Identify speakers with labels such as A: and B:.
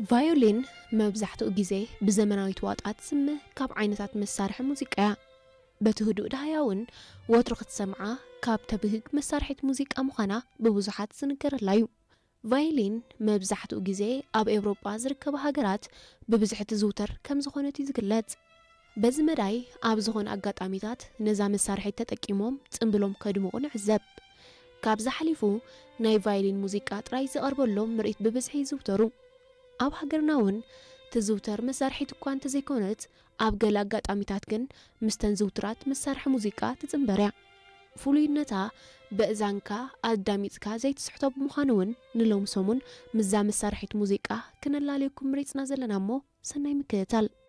A: ቫዮሊን መብዛሕትኡ ግዜ ብዘመናዊ ተዋጣት ስምህ ካብ ዓይነታት መሳርሒ ሙዚቃ በትህዱእ ዳህያውን ወትሩ ክትሰምዓ ካብ ተብህግ መሳርሒት ሙዚቃ ምዃና ብብዙሓት ዝንገረላ እዩ። ቫዮሊን መብዛሕትኡ ግዜ ኣብ ኤውሮጳ ዝርከባ ሃገራት ብብዝሒ ትዝውተር ከም ዝኾነት ዝግለጽ። በዚ መዳይ ኣብ ዝኾነ ኣጋጣሚታት ነዛ መሳርሒት ተጠቂሞም ጽምብሎም ከድምቑ ንዕዘብ። ካብ ዝሓሊፉ ናይ ቫዮሊን ሙዚቃ ጥራይ ዝቐርበሎም ምርኢት ብብዝሒ ይዝውተሩ። ኣብ ሃገርና እውን ትዝውተር መሳርሒት እኳ እንተዘይኮነት ኣብ ገለ ኣጋጣሚታት ግን ምስተን ዝውትራት መሳርሒ ሙዚቃ ትጽምበርያ። ፍሉይነታ በእዛንካ ኣዳሚጽካ ዘይትስሕቶ ብምዃኑ እውን ንሎም ሰሙን ምዛ መሳርሒት ሙዚቃ ክነላለየኩም መሪጽና ዘለና እሞ ሰናይ ምክትታል።